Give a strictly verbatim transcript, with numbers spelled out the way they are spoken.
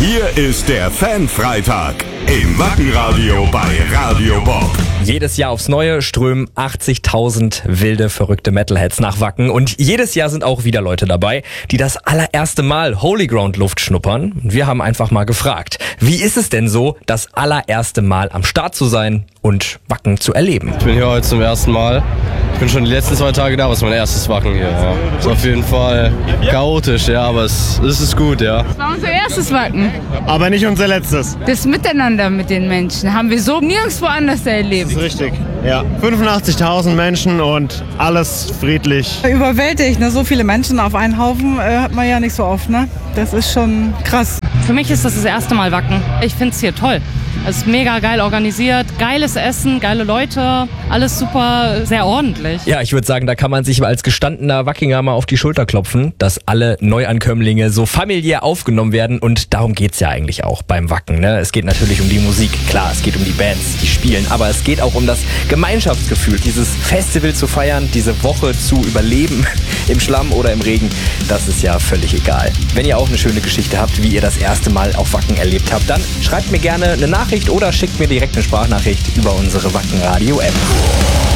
Hier ist der Fanfreitag im Wackenradio bei Radio Bob. Jedes Jahr aufs Neue strömen achtzigtausend wilde, verrückte Metalheads nach Wacken. Und jedes Jahr sind auch wieder Leute dabei, die das allererste Mal Holy Ground Luft schnuppern. Und wir haben einfach mal gefragt, wie ist es denn so, das allererste Mal am Start zu sein und Wacken zu erleben? Ich bin hier heute zum ersten Mal. Ich bin schon die letzten zwei Tage da, aber es ist mein erstes Wacken hier. Ja. Ist auf jeden Fall chaotisch, ja, aber es, es ist gut, ja. Das war unser erstes Wacken. Aber nicht unser letztes. Das Miteinander mit den Menschen haben wir so nirgendwo anders erlebt. Das ist richtig, ja. fünfundachtzigtausend Menschen und alles friedlich. Überwältigt, ne? So viele Menschen auf einen Haufen äh, hat man ja nicht so oft, ne? Das ist schon krass. Für mich ist das das erste Mal Wacken. Ich finde es hier toll. Es ist mega geil organisiert, geiles Essen, geile Leute, alles super, sehr ordentlich. Ja, ich würde sagen, da kann man sich als gestandener Wackinger mal auf die Schulter klopfen, dass alle Neuankömmlinge so familiär aufgenommen werden, und darum geht's ja eigentlich auch beim Wacken, ne? Es geht natürlich um die Musik, klar, es geht um die Bands, die spielen, aber es geht auch um das Gemeinschaftsgefühl, dieses Festival zu feiern, diese Woche zu überleben, im Schlamm oder im Regen, das ist ja völlig egal. Wenn ihr auch eine schöne Geschichte habt, wie ihr das erste Mal auf Wacken erlebt habt, dann schreibt mir gerne eine Nachricht oder schickt mir direkt eine Sprachnachricht über unsere Wackenradio-App.